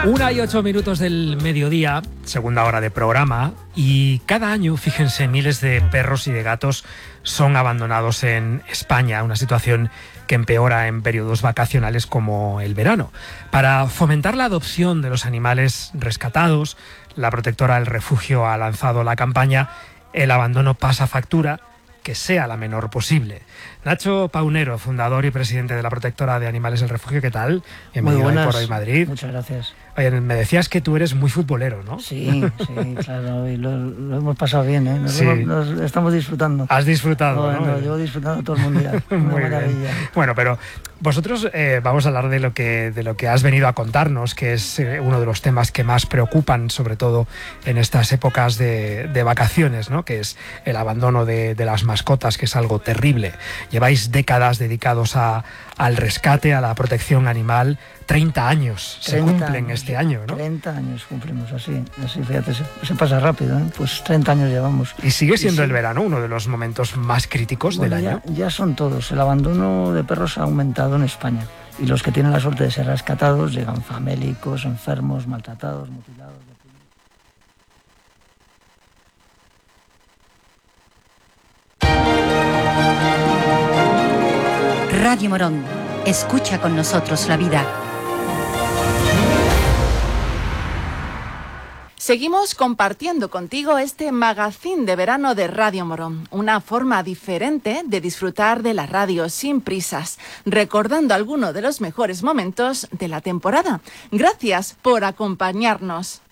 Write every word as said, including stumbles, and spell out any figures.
Una y ocho minutos del mediodía, segunda hora de programa, y cada año, fíjense, miles de perros y de gatos son abandonados en España, una situación que empeora en periodos vacacionales como el verano. Para fomentar la adopción de los animales rescatados, la protectora del refugio ha lanzado la campaña El abandono pasa factura, que sea la menor posible. Nacho Paunero, fundador y presidente de la protectora de animales del refugio, ¿qué tal? Bienvenido a Hoy por Hoy Madrid. Muchas gracias. Oye, me decías que tú eres muy futbolero, ¿no? Sí, sí, claro, y lo, lo hemos pasado bien, ¿eh? Nos, Sí. hemos, nos estamos disfrutando. Has disfrutado, Bueno, ¿no? no, llevo disfrutando todo el mundial. Una Muy maravilla. bien. Bueno, pero vosotros eh, vamos a hablar de lo que de lo que has venido a contarnos, que es eh, uno de los temas que más preocupan, sobre todo en estas épocas de, de vacaciones, ¿no? Que es el abandono de, de las mascotas, que es algo terrible. Lleváis décadas dedicados a, al rescate, a la protección animal. treinta años se cumplen años, este año, ¿no? treinta años cumplimos, así, así fíjate, se, se pasa rápido, ¿eh? Pues treinta años llevamos. Y sigue siendo y el sí. verano uno de los momentos más críticos Bueno, del ya, año. ya son todos. El abandono de perros ha aumentado en España. Y los que tienen la suerte de ser rescatados llegan famélicos, enfermos, maltratados, mutilados. Radio Morón, escucha con nosotros la vida. Seguimos compartiendo contigo este magazín de verano de Radio Morón, una forma diferente de disfrutar de la radio sin prisas, recordando algunos de los mejores momentos de la temporada. Gracias por acompañarnos.